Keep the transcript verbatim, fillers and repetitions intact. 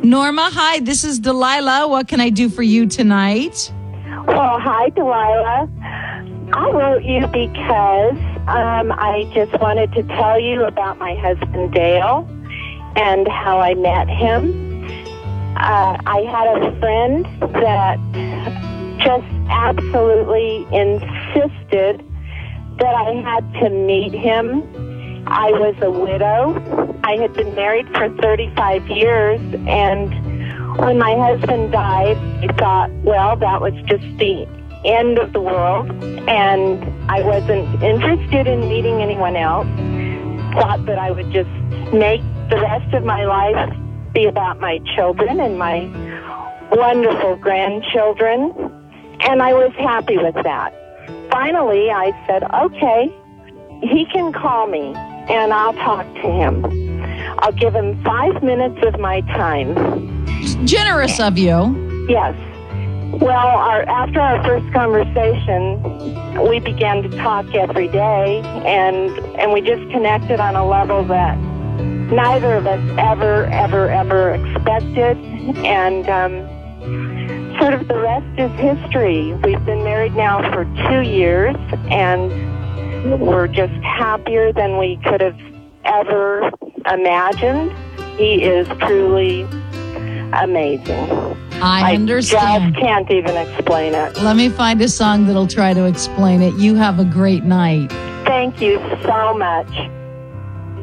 Norma, hi, this is Delilah. What can I do for you tonight? Well, hi, Delilah. I wrote you because um, I just wanted to tell you about my husband, Dale, and how I met him. Uh, I had a friend that just absolutely insisted that I had to meet him. I was a widow. I had been married for thirty-five years, and when my husband died, I thought, well, that was just the end of the world, and I wasn't interested in meeting anyone else. Thought that I would just make the rest of my life be about my children and my wonderful grandchildren, and I was happy with that. Finally, I said, okay, he can call me, and I'll talk to him. I'll give him five minutes of my time. Generous of you. Yes. Well, our, after our first conversation, we began to talk every day, and and we just connected on a level that neither of us ever, ever, ever expected, and um, sort of the rest is history. We've been married now for two years, and we're just happier than we could have ever imagined. He is truly amazing. I understand. I just can't even explain it. Let me find a song that'll try to explain it. You have a great night. Thank you so much.